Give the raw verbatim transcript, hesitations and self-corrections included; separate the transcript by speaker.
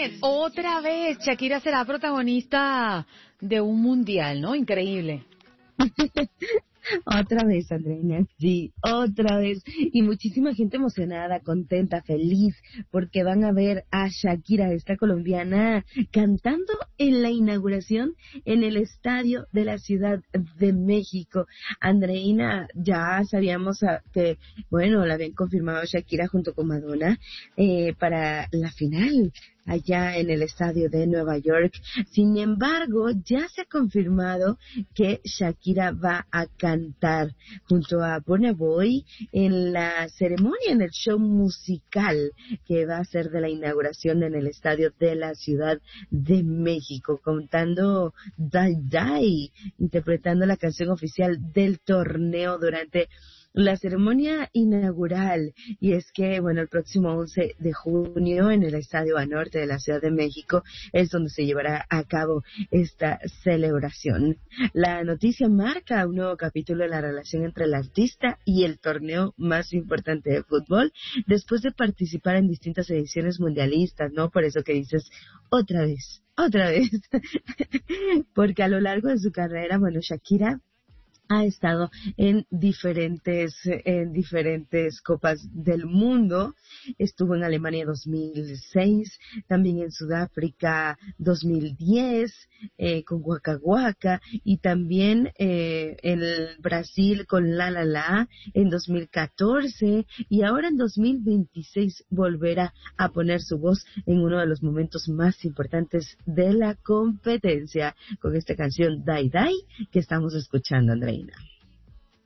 Speaker 1: vez, otra vez, Shakira será protagonista de un mundial, ¿no? Increíble.
Speaker 2: Otra vez, Andreina, sí, otra vez. Y muchísima gente emocionada, contenta, feliz, porque van a ver a Shakira, esta colombiana, cantando en la inauguración en el estadio de la Ciudad de México. Andreina, ya sabíamos que, bueno, la habían confirmado Shakira junto con Madonna eh, para la final allá en el estadio de Nueva York. Sin embargo, ya se ha confirmado que Shakira va a cantar junto a Burna Boy en la ceremonia, en el show musical que va a ser de la inauguración en el estadio de la Ciudad de México, contando Die Die, interpretando la canción oficial del torneo durante la ceremonia inaugural. Y es que, bueno, el próximo once de junio en el Estadio Banorte de la Ciudad de México es donde se llevará a cabo esta celebración. La noticia marca un nuevo capítulo en la relación entre el artista y el torneo más importante de fútbol, después de participar en distintas ediciones mundialistas, ¿no? Por eso que dices, otra vez, otra vez. Porque a lo largo de su carrera, bueno, Shakira ha estado en diferentes en diferentes copas del mundo. Estuvo en Alemania dos mil seis, también en Sudáfrica dos mil diez eh, con Waka Waka, y también eh, en Brasil con La La La en dos mil catorce, y ahora en dos mil veintiséis volverá a poner su voz en uno de los momentos más importantes de la competencia con esta canción Die Die que estamos escuchando, Andreina.